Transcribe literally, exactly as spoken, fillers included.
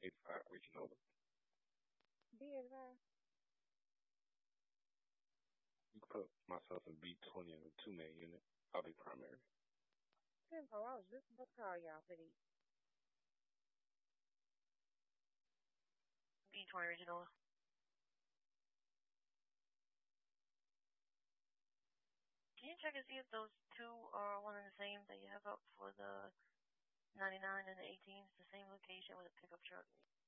eighty-five regional. Be advised. You can put myself in B twenty in a two man unit. I'll be primary. Tempo, I was just about to call y'all for these. B twenty original. Can you check and see if those two are one and the same that you have up for the ninety-nine and the eighteen? It's the same location with a pickup truck.